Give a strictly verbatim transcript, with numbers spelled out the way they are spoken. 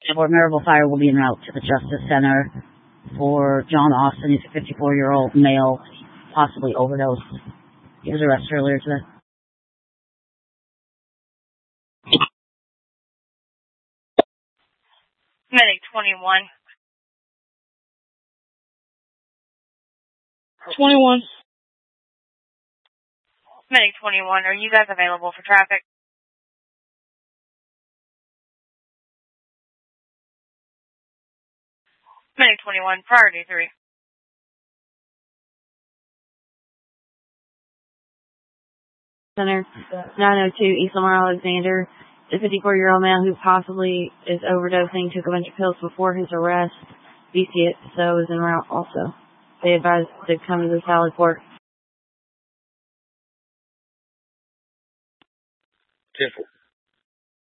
Fort Maryville Fire will be en route to the Justice Center for John Austin. He's a fifty-four-year-old male, possibly overdosed. He was arrested earlier today. Medic twenty-one. twenty-one. Medic twenty-one, are you guys available for traffic? Medic twenty-one, priority three. Center, nine oh two East Lamar Alexander. The fifty-four-year-old man who possibly is overdosing took a bunch of pills before his arrest. B C S O is en route also. They advised to come to the Sally Port. ten four.